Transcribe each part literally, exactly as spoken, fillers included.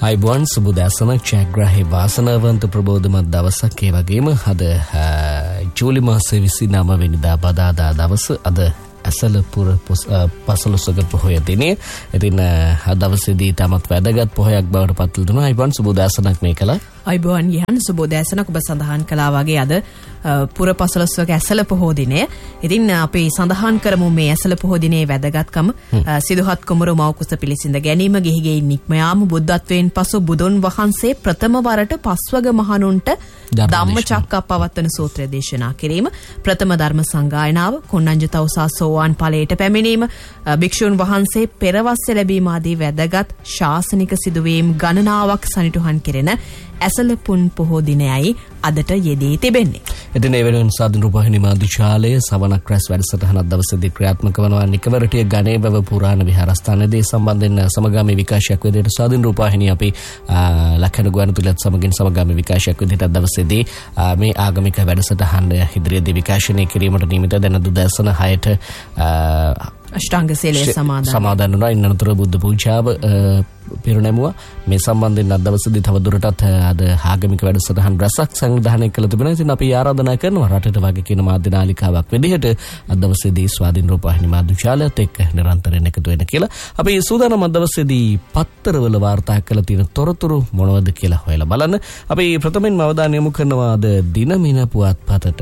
අයිබෝන් සුබදෑසනක් ජයග්‍රාහී වාසනාවන්ත ප්‍රබෝධමත් දවසක් ඒ වගේම අද ජූලි මාසයේ විසිනම වෙනිදා බදාදා දවස අද ඇසලපුර පසළොස්වක පොහොය දිනේ. ඉතින් අද දවසේදී තමත් වැදගත් පොහොයක් බවට පත් වෙනවා. අයිබෝන් සුබදෑසනක් මේ කළා. අයිබෝන් යහන් සුබදෑසනක් ඔබ සඳහන් කළා වගේ අද පුර පසළොස්වක ඇසල පොහෝ දිනය. ඉතින් අපි සඳහන් කරමු මේ ඇසල පොහෝ දිනේ වැදගත්කම. සිදුහත් කුමරු මව්කුස පිළිසිඳ ගැනීම, ගිහිගෙයින් නික්ම යාම, බුද්ධත්වයෙන් පසු බුදුන් වහන්සේ ප්‍රථම වරට පස්වග මහණුන්ට ධම්මචක්කප්පවත්තන සූත්‍රය දේශනා කිරීම, ප්‍රථම ධර්ම සංගායනාව, කොණ්ණඤ්ඤ තවුසා සෝවාන් ඵලයට පැමිණීම, භික්ෂුන් වහන්සේ පෙරවස්ස ලැබීම ආදී වැදගත් ශාසනික සිදුවීම් ගණනාවක් සනිටුහන් කෙරෙන ඇසල පුන් පොහෝ දිනයයි අදට යෙදී තිබෙන්නේ. ඉතින් ඒ වෙනුවෙන් සාධන රූපවාහිනී මාධ්‍යාලයේ සවනක් රැස් වැඩසටහනක් දවසේදී ක්‍රියාත්මක වනවා. නිකවරටිය ගණේබව පුරාණ විහාරස්ථානයේදී සම්බන්ධයෙන් සමගාමී විකාශයක් විදිහට සාධන රූපවාහිනී අපි ලක්ෂණ ගුවන්විදුලියත් සමගින් සමගාමී විකාශයක් විදිහට දවසේදී මේ ආගමික වැඩසටහන ඉදිරියේදී විකාශනය කිරීමට නියමිත දැන දුදෑසන හයට අෂ්ටාංග සීලය සමාදන් සමාදන් වුණා. ඉන්නතර බුද්ධ පූජාව පිරුණැමුවා. මේ සම්බන්ධයෙන් අද දවසේදී තව දුරටත් අද ආගමික වැඩසටහන් රසක් සංවිධානය කළ තිබෙනවා. ඉතින් අපි ආරාධනා කරනවා රටට වගේ කියන මාධ්‍ය නාලිකාවක් විදිහට අද දවසේදී ස්වාධීන රූපවාහිනී මාධ්‍යාලයත් එක්ක නිරන්තරයෙන් එකතු වෙන්න කියලා. අපි සූදානම් අද දවසේදී පත්තරවල වාර්තා කළ තියෙන තොරතුරු මොනවද කියලා හොයලා බලන්න. අපි ප්‍රථමයෙන්ම අවධානය යොමු කරනවා අද දිනමින පුවත්පතට.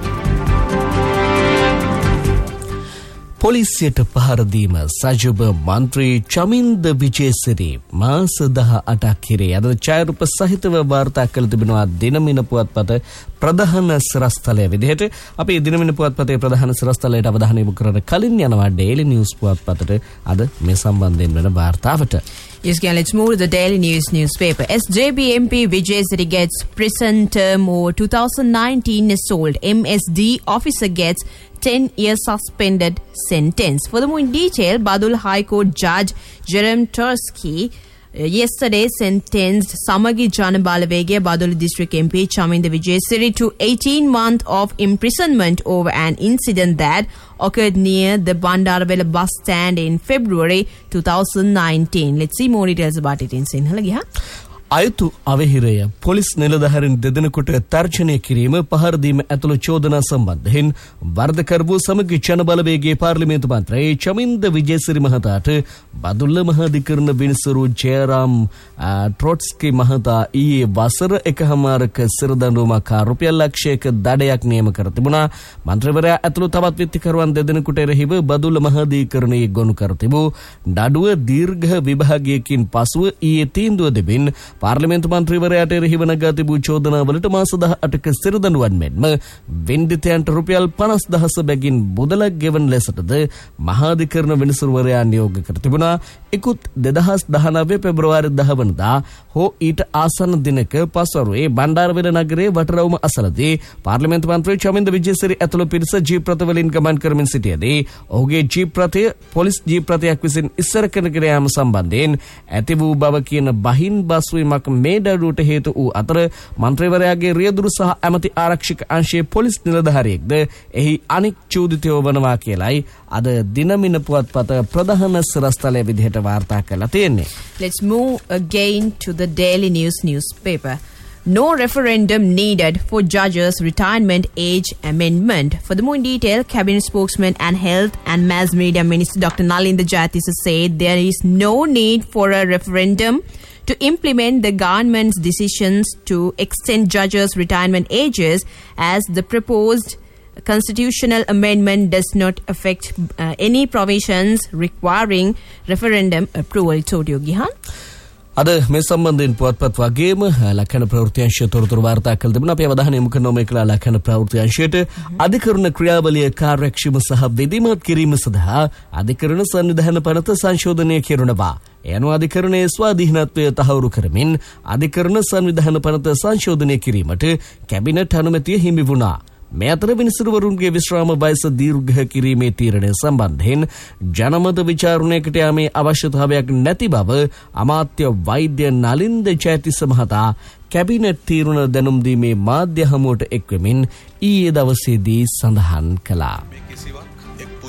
පොලිසියට පහර දීම සජිබ මන්ත්‍රී චමින්ද විජේසිරි මාස දහ අටක් කිරේ. අද ඡායාරූප සහිතව වාර්තා කළ තිබෙනවා දිනමින පුවත්පත ප්‍රධාන සිරස්තලය විදිහට. අපි දිනමින පුවත්පතේ ප්‍රධාන සිරස්තලයට අවධානය යොමු කරන කලින් යනවා Daily News පුවත්පතට අද මේ සම්බන්ධයෙන් වෙන වාර්තාවට. Yes, again, let's move to the Daily News newspaper. S J B M P Vijay Siri gets prison term over two thousand nineteen assault. M S D officer gets ten year suspended sentence. Furthermore, in detail, Badul High Court Judge Jerem Tursky uh, yesterday sentenced Samagi Janabalawege, Badul District M P Chaminda Vijayasiri, to eighteen months of imprisonment over an incident that occurred near the Bandarawela bus stand in February twenty nineteen. Let's see more details about it in Sinhala. Yeah. අයුතු අවහිරය police නිලධාරීන් දෙදෙනෙකුට තර්ජනය කිරීම පහර දීම ඇතුළු චෝදනා සම්බන්ධයෙන් වර්ධකර වූ සමගි ජනබලවේගයේ පාර්ලිමේන්තු මන්ත්‍රී චමින්ද විජේසිරි මහතාට බදුල්ල මහාධිකරණ විනිසුරු ජයරාම් ට්‍රොට්ස්කි මහතා ඊයේ වසර එකහමාරක සිරදඬුවමක් රුපියල් ලක්ෂයක දඩයක් නියම කර තිබුණා. මන්ත්‍රීවරයා ඇතුළු තවත් විත්තිකරුවන් දෙදෙනෙකුට එරෙහිව බදුල්ල මහාධිකරණයේ ගොනු කර තිබූ නඩුව දීර්ඝ විභාගයකින් පසුව ඊයේ තීන්දුව දෙමින් පාර්ලිමේන්තු මන්ත්‍රීවරයාට එරෙහිව නගා තිබූ චෝදනාවලට මාස දහ අටක සිරදඬුවම් මෙන්ම වින්දිතයන්ට රුපියල් පනස් දහස බැගින් මුදලක් ගෙවන ලෙසටද මහාධිකරණ විනිසුරුවරයා නියෝග කර තිබුණා. ඉකුත් දෙදහස් දහනවය පෙබරවාරි දහ වනදා හෝ ඊට ආසන්න දිනක පස්වරුවේ බණ්ඩාරවෙල නගරයේ වටරවුම අසලදී පාර්ලිමේන්තු මන්ත්‍රී චමින්ද විජේසිරි ඇතුළු පිරිස ජීප් රථවලින් ගමන් කරමින් සිටියදී ඔහුගේ ජීප් රථය පොලිස් ජීප් රථයක් විසින් ඉස්සර කරගෙන යාම සම්බන්ධයෙන් ඇති වූ බව කියන බහින් බස්වීමක් මේ දඩුවට හේතු වූ අතර මන්ත්‍රීවරයාගේ රියදුරු සහ ඇමති ආරක්ෂක අංශයේ පොලිස් නිලධාරියෙක්ද එහි අනෙක් චෝදිතයෝ වනවා කියලයි අද දිනමින පුවත්පත ප්‍රධාන සිරස්තලය විදිහට වාර්තා කරලා තියෙන්නේ. Let's move again to the Daily News newspaper. No referendum needed for judges' retirement age amendment. Furthermore, in detail, Cabinet spokesman and Health and Mass Media Minister Doctor Nalinda Jayatissa said there is no need for a referendum to implement the government's decisions to extend judges' retirement ages, as the proposed constitutional amendment does not affect uh, any provisions requiring referendum approval. Todio Gihan. අද මේ සම්බන්ධයෙන් පුවත්පත් වගේම ලක්ෂණ ප්‍රවෘත්ති අංශය තොරතුරු වාර්තා කළ තිබුණා. අපි අවධානය යොමු කරනවා මේ කලා ලක්ෂණ ප්‍රවෘත්ති අංශයට අධිකරණ ක්‍රියාවලිය කාර්යක්ෂම සහ විධිමත් කිරීම සඳහා අධිකරණ සංවිධාන පනත සංශෝධනය කෙරෙනවා. ඒ අනුව අධිකරණයේ ස්වාධීනත්වය තහවුරු කරමින් අධිකරණ සංවිධාන පනත සංශෝධනය කිරීමට කැබිනට් අනුමැතිය හිමි වුණා. මේ අතර විනිසුරුවරුන්ගේ විශ්‍රාම වයස දීර්ඝ කිරීමේ තීරණය සම්බන්ධයෙන් ජනමත විචාරණයකට යාමේ අවශ්‍යතාවයක් නැති බව අමාත්‍ය වෛද්‍ය නලින්ද ජයතිස්ස මහතා කැබිනට් තීරණ දැනුම් දීමේ මාධ්‍ය හමුවට එක්වෙමින් ඊයේ දවසේදී සඳහන් කළා. මේ කිසිවක් එක් පුද්ගලයෙක්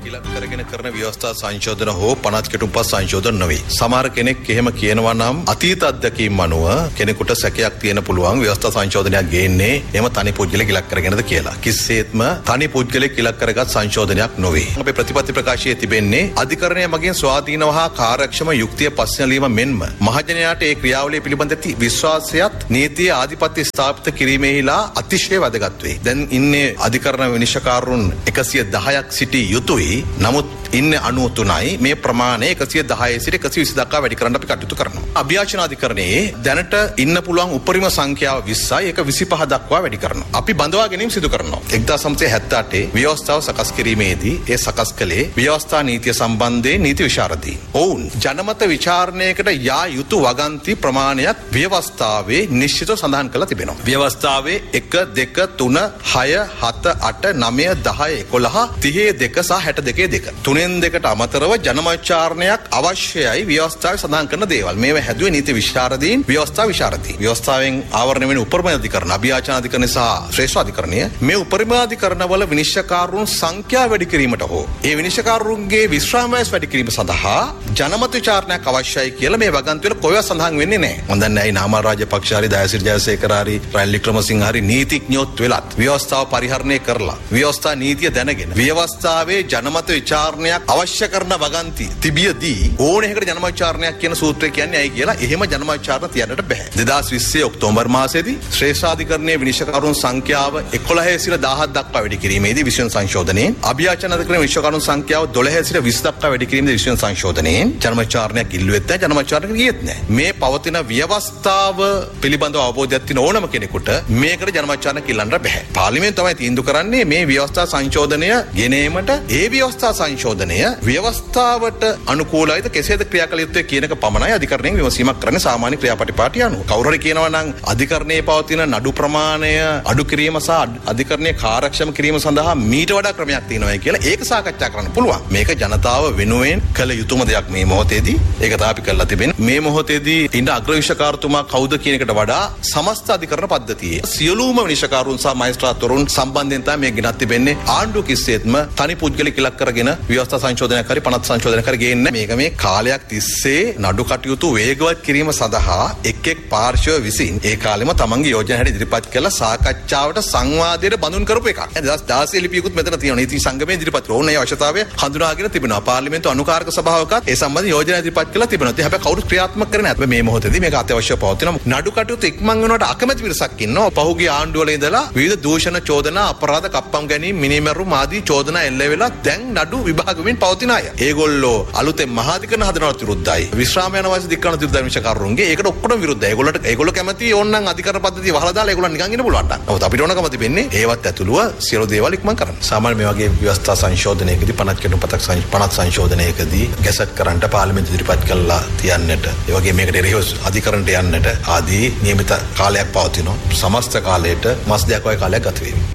ඉලක්ක කරගෙන කරන ව්‍යවස්ථා සංශෝධන හෝ පනත් කෙටුම්පත් සංශෝධන නොවේ. සමහර කෙනෙක් එහෙම කියනවා නම් අතීත අත්දැකීම් අනුව කෙනෙකුට සැකයක් තියෙන පුළුවන් ව්‍යවස්ථා සංශෝධනයක් ගේන්නේ එහෙම තනි පුද්ගලෙක් ඉලක්ක කරගෙනද කියලා. කිසිසේත්ම තනි පුද්ගලෙක් ඉලක්ක කරගත් සංශෝධනයක් නොවේ. අපේ ප්‍රතිපත්ති ප්‍රකාශයේ තිබෙන්නේ අධිකරණය මගින් ස්වාධීනව හා කාර්යක්ෂම යුක්තිය පස්සෙනලීම මෙන්ම මහජනයාට ඒ ක්‍රියාවලිය පිළිබඳ ඇති විශ්වාසයත් නීතිය ආධිපත්‍ය ස්ථාපිත කිරීමේහිලා අතිශය වැදගත් වේ. දැන් ඉන්නේ අධිකරණ විනිශ්චයකාරුන් එකසිය දහයක් සිටි යුතුයි. නමුත් ඉන්නේ අනූ තුනයි. මේ ප්‍රමාණය එකසිය දහය සිට එකසිය විසි දක්වා වැඩි කරන්න අපි කටයුතු කරනවා. අභියාචන අධිකරණයේ දැනට ඉන්න පුළුවන් උපරිම සංඛ්‍යාව විස්සයි. ඒක විසිපහ දක්වා වැඩි කරනවා. අපි බඳවා ගැනීම සිදු කරනවා. එක්දාස් නවසිය හැත්තෑ අටේ ව්‍යවස්ථාව සකස් කිරීමේදී ඒ සකස් කළේ ව්‍යවස්ථා නීතිය සම්බන්ධයෙන් නීති විශාරදීන්. ඔවුන් ජනමත විචාරණයකට යා යුතු වගන්ති ප්‍රමාණයක් ව්‍යවස්ථාවේ නිශ්චිතව සඳහන් කරලා තිබෙනවා. ව්‍යවස්ථාවේ එක දෙක තුන හය හත අට නවය දහය එකොළහ තිහේ දෙක සහ හැට දෙකේ දෙක. තුනෙන් දෙකට අමතරව ජනමච්චාරණයක් අවශ්‍යයි ව්‍යවස්ථාවේ සඳහන් කරන දේවල්. මේවා හැදුවේ නීති විශාරදීන් ව්‍යවස්ථා විශාරදීන්. ව්‍යවස්ථාවෙන් ආවරණය වෙන උපරිම අධිකරණ අභියාචන අධිකරණය සහ ශ්‍රේෂ්ඨ අධිකරණය මේ උපරිම අධිකරණවල විනිශ්චයකාරුන් සංඛ්‍යාව වැඩි කිරීමට හෝ ඒ විනිශ්චයකාරුන්ගේ විශ්‍රාම වයස වැඩි කිරීම සඳහා ජනමත විචාරණයක් අවශ්‍යයි කියලා මේ වගන්ති වල කොහෙවත් සඳහන් වෙන්නේ නැහැ. මම දන්නේ නැහැ නාමල් රාජපක්ෂ හරි දයාසිරි ජයසේකර හරි රනිල් වික්‍රමසිංහ හරි නීතිඥයොත් වෙලත් ව්‍යවස්ථාව පරිහරණය කරලා ව්‍යවස්ථා නීතිය දැනගෙන ව්‍යවස්ථාවේ ජනමත විචාරණයක් අවශ්‍ය කරන වගන්ති තිබියදී ඕන එකකට ජනමත විචාරණයක් කියන සූත්‍රය කියන්නේ ඇයි කියලා එහෙම ජනමත විචාරණ තියන්නට බෑ. දෙදාස් විස්සේ ඔක්තෝබර් මාසයේදී ශ්‍රේෂ්ඨාධිකරණයේ විනිශ්චයකාරුන් සංඛ්‍යාව එකොළහේ සිට දහහක් දක්වා වැඩි කිරීමේදී විශ්ව සංශෝධනයේ අභියාචන අධිකරණයේ විනිශ්චයකාරුන් සංඛ්‍යාව දොළහේ සිට විස්ස දක්වා වැඩි කිරීමේදී විශ්ව සංශෝධනයේ ජනමත විචාරණයක් ඉල්ලුවෙත් නැහැ ජනමත විචාරණයක් ගියෙත් නැහැ. මේ පවතින ව්‍යවස්ථාව පිළිබඳව අවබෝධයක් තියෙන ඕනම කෙනෙකුට මේකට ජනමත විචාරණයක් ඉල්ලන්න බෑ. පාර්ලිමේන්තුව තමයි තීන්දුව කරන්නේ මේ ව්‍යවස්ථා සංශෝධනය ගෙනීමට ඒ ව්‍යවස්ථා සංශෝධනය ව්‍යවස්ථාවට අනුකූලයිද කෙසේද ක්‍රියා කළ යුත්තේ කියන එක පමණයි අධිකරණයෙන් විමසීමක් කරන්නේ සාමාන්‍ය ක්‍රියාපටිපාටි අනුව. කවුරු හරි කියනවා නම් අධිකරණයේ පවතින නඩු ප්‍රමාණය අඩු කිරීම සහ අධිකරණයේ කාර්යක්ෂම කිරීම සඳහා මීට වඩා ක්‍රමයක් තියෙනවා කියලා ඒක සාකච්ඡා කරන්න පුළුවන්. මේක ජනතාව වෙනුවෙන් කළ යුතුම දෙයක් මේ මොහොතේදී. ඒක තමයි අපි කරලා තිබෙන්නේ. මේ මොහොතේදී ඉන්න අග්‍රවිනිශ්චයකාරතුමා කවුද කියන එකට වඩා සමස්ත අධිකරණ පද්ධතියේ සියලුම විනිශ්චයකාරුන් සහ මහේස්ත්‍රාත්වරුන් සම්බන්ධයෙන් තමයි මේ ගෙනත් තිබෙන්නේ. ආණ්ඩුව කිසිසේත්ම තනි පුද්ගලික ඉලක්ක කරගෙන ව්‍යවස්ථා සංශෝධනයක් හරි පනත් සංශෝධනයක් හරි ගේන්නේ මේක මේ කාලයක් තිස්සේ නඩු කටයුතු වේගවත් කිරීම සඳහා එක් එක් පාර්ශ්ව විසින් ඒ කාලෙම තමන්ගේ යෝජනා හැටි ඉදිරිපත් කළා සාකච්ඡාවට සංවාදයට බඳුන් කරපු එකක්. දෙදාස් දාසය ලිපියකුත් මෙතන තියෙනවා. නීති සංගමයේ ඉදිරිපත් කරන ඕනේ අවශ්‍යතාවය හඳුනාගෙන තිබෙනවා. පාර්ලිමේන්තු අනුකාරක සභාවකත් ඒ සම්බන්ධ යෝජනා ඉදිරිපත් කළා තිබෙනවා. ඒ හැබැයි කවුරුත් ක්‍රියාත්මක කරන්නේ නැහැ. මේ මොහොතේදී මේක අත්‍යවශ්‍යව පවතිනවා. නඩු කටයුතු ඉක්මන් වෙනකොට අකමැති පිරිසක් ඉන්නවා. පහුගිය ආණ්ඩුවල ඉඳලා විවිධ දූෂණ චෝදනා අපරාධ කප්පම් ගැනීම මිනිමරුම් ආදී චෝදනා එල්ල වෙලා දැන් නඩු විභාග වෙමින් පවතින අය. ඒගොල්ලෝ අලුතෙන් මහාධිකරණ හදනවට විරුද්ධයි. විශ්‍රාම යන වයස දික්කරන විරුද්ධයි විනිශ්චයකාරුන්ගේ. ඒකට ඔක්කොම විරුද්ධයි. ඒගොල්ලන්ට ඒගොල්ලෝ කැමති ඕනනම් අධිකරණ පද්ධතිය වහලා දාලා ඒගොල්ලන් නිකන් ඉන්න පුළුවන්. නමුත් අපිට ඕනකම තිබෙන්නේ ඒවත් ඇතුළුව සියලු දේවල් ඉක්මන් කරන්න. සාමාන්‍ය මේ වගේ ව්‍යවස්ථා සංශෝධනයකදී පනත් කෙටුම්පතක් පනත් සංශෝධනයකදී ගැසට් කරන්නට පාර්ලිමේන්තු ඉදිරිපත් කළා තියන්නට ඒ වගේ මේකට එරෙහිව අධිකරණයට යන්නට ආදී නියමිත කාලයක් පවතිනවා. සමස්ත කාලයට මාස දෙකක් වගේ කාලයක් ගත වේ.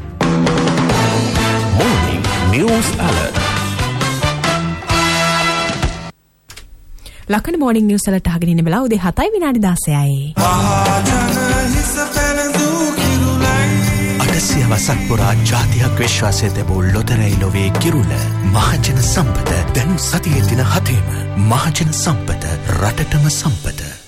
Morning News Alert. ලක්කන morning news වලට අහගෙන ඉන්න බලා උදේ හතයි විනාඩි දාසයයි. අටසිය වසක් පුරා ජාතියක් විශ්වාසය තිබූ ලොතරැයි ලොවේ කිරුළ මහජන සම්පත දැන් සතියේ දින හතේම මහජන සම්පත රටටම සම්පත.